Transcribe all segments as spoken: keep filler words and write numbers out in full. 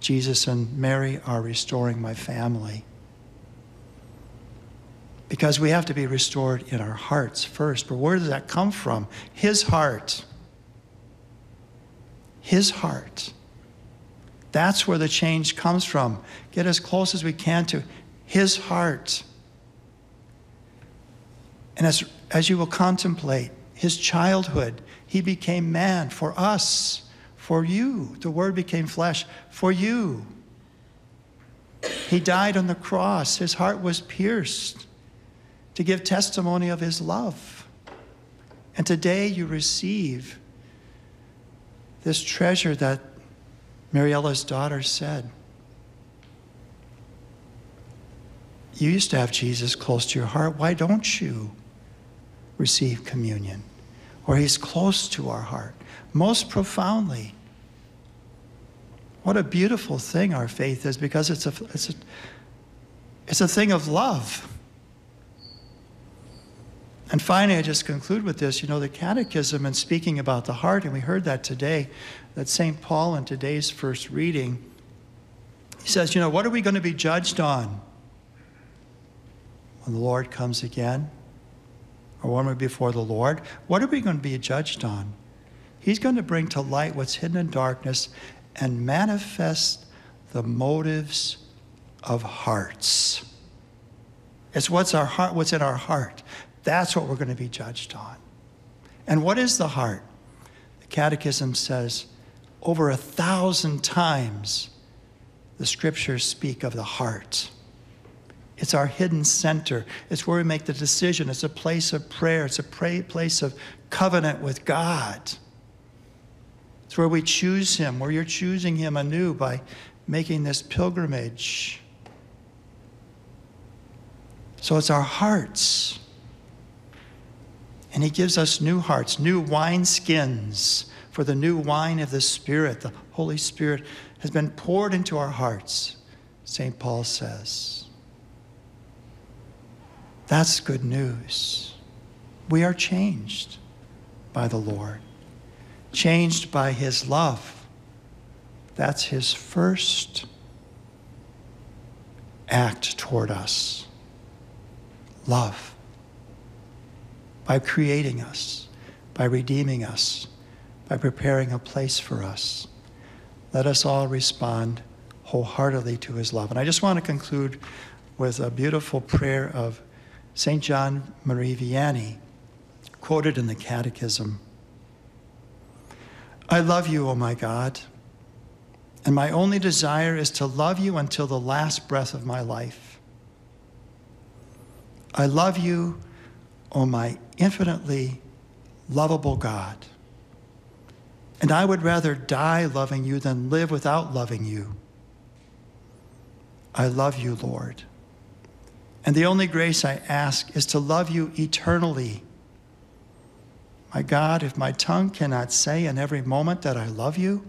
Jesus and Mary are restoring my family. Because we have to be restored in our hearts first. But where does that come from? His heart. His heart. That's where the change comes from. Get as close as we can to his heart. And as, as you will contemplate his childhood, he became man for us, for you. The Word became flesh for you. He died on the cross. His heart was pierced to give testimony of his love. And today you receive this treasure that Mariella's daughter said. You used to have Jesus close to your heart. Why don't you receive communion? Or he's close to our heart, most profoundly. What a beautiful thing our faith is, because it's a, it's a, it's a thing of love. And finally, I just conclude with this. You know, the Catechism, and speaking about the heart, and we heard that today, that Saint Paul in today's first reading, he says, you know, what are we going to be judged on when the Lord comes again? Or when we're before the Lord? What are we going to be judged on? He's going to bring to light what's hidden in darkness and manifest the motives of hearts. It's what's our heart, what's in our heart. That's what we're going to be judged on. And what is the heart? The Catechism says over a thousand times the scriptures speak of the heart. It's our hidden center. It's where we make the decision. It's a place of prayer. It's a pray, place of covenant with God. It's where we choose him, where you're choosing him anew by making this pilgrimage. So it's our hearts. And he gives us new hearts, new wineskins for the new wine of the Spirit. The Holy Spirit has been poured into our hearts, Saint Paul says. That's good news. We are changed by the Lord, changed by his love. That's his first act toward us. Love. By creating us, by redeeming us, by preparing a place for us. Let us all respond wholeheartedly to his love. And I just want to conclude with a beautiful prayer of Saint John Marie Vianney, quoted in the Catechism. I love you, O my God, and my only desire is to love you until the last breath of my life. I love you, O my infinitely lovable God, and I would rather die loving you than live without loving you. I love you, Lord. And the only grace I ask is to love you eternally. My God, if my tongue cannot say in every moment that I love you,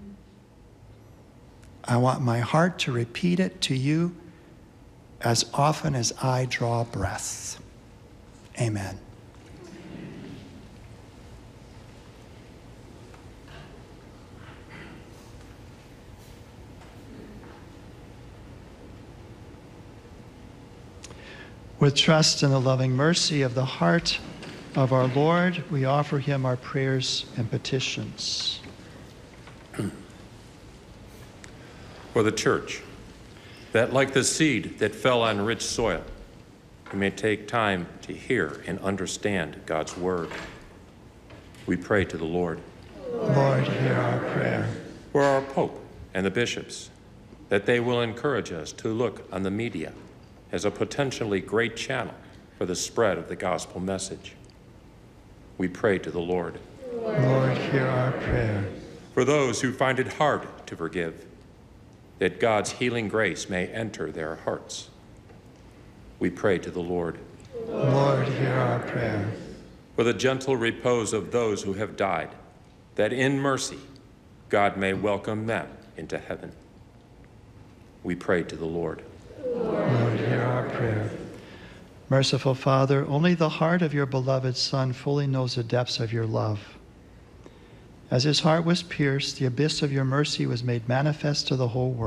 I want my heart to repeat it to you as often as I draw breath. Amen. With trust in the loving mercy of the heart of our Lord, we offer him our prayers and petitions. For the church, that like the seed that fell on rich soil, we may take time to hear and understand God's word. We pray to the Lord. Lord, hear our prayer. For our Pope and the bishops, that they will encourage us to look on the media as a potentially great channel for the spread of the gospel message. We pray to the Lord. Lord, hear our prayer. For those who find it hard to forgive, that God's healing grace may enter their hearts. We pray to the Lord. Lord, hear our prayer. For the gentle repose of those who have died, that in mercy God may welcome them into heaven. We pray to the Lord. Lord, hear our prayer. Merciful Father, only the heart of your beloved Son fully knows the depths of your love. As his heart was pierced, the abyss of your mercy was made manifest to the whole world.